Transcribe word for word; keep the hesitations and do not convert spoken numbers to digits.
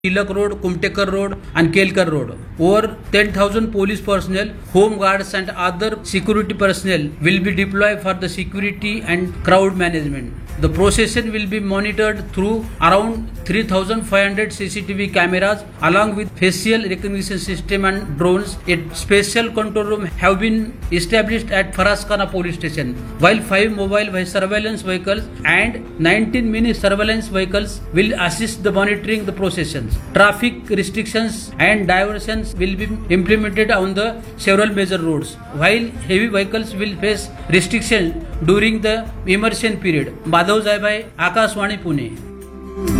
Tilak Road, Kumtekar Road and Kelkar Road. Over ten thousand police personnel, home guards and other security personnel will be deployed for the security and crowd management. The procession will be monitored through around three thousand five hundred C C T V cameras along with facial recognition system and drones. A special control room have been established at Faraskana police station, while five mobile surveillance vehicles and nineteen mini surveillance vehicles will assist the monitoring the processions. Traffic restrictions and diversions will be implemented on the several major roads, while heavy vehicles will face restrictions during the immersion period. Madhav Jaybhai, Akashvani Pune.